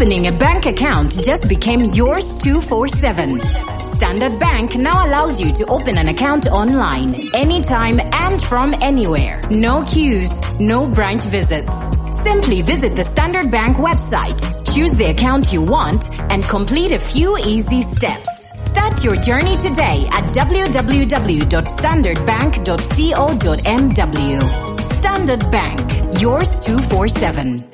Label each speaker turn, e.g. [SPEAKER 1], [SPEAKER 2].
[SPEAKER 1] Opening a bank account just became yours 247. Standard Bank now allows you to open an account online, anytime and from anywhere. No queues, no branch visits. Simply visit the Standard Bank website, choose the account you want, and complete a few easy steps. Start your journey today at www.standardbank.co.mw. Standard Bank, yours 247.